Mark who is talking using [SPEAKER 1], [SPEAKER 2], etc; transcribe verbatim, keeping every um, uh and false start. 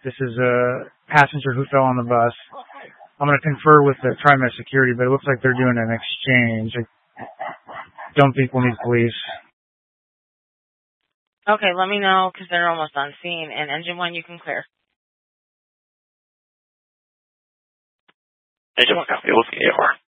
[SPEAKER 1] This is a passenger who fell on the bus. I'm going to confer with the TriMet security, but it looks like they're doing an exchange. I don't think we'll need police.
[SPEAKER 2] Okay, let me know because they're almost on scene. And engine one, you can clear.
[SPEAKER 3] Engine one, copy. Looking at A R.